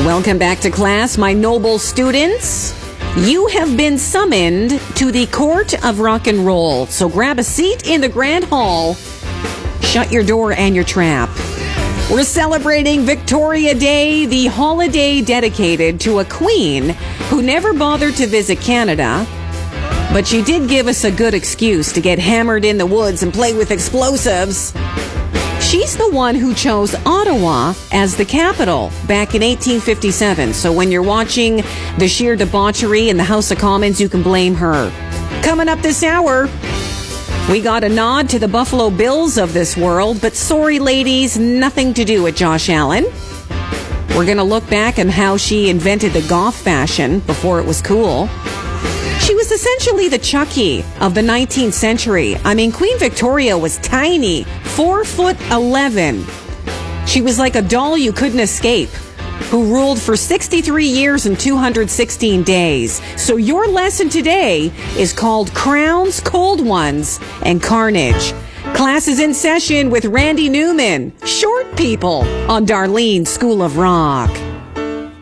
Welcome back to class, my noble students. You have been summoned to the court of rock and roll. So grab a seat in the grand hall, shut your door and your trap. We're celebrating Victoria Day, the holiday dedicated to a queen who never bothered to visit Canada, but she did give us a good excuse to get hammered in the woods and play with explosives. She's the one who chose Ottawa as the capital back in 1857. So when you're watching the sheer debauchery in the House of Commons, you can blame her. Coming up this hour, we got a nod to the Buffalo Bills of this world, but sorry, ladies, nothing to do with Josh Allen. We're going to look back on how she invented the goth fashion before it was cool. She was essentially the Chucky of the 19th century. I mean, Queen Victoria was tiny, 4'11". She was like a doll you couldn't escape, who ruled for 63 years and 216 days. So your lesson today is called Crowns, Cold Ones, and Carnage. Class is in session with Randy Newman, Short People, on Darlene School of Rock.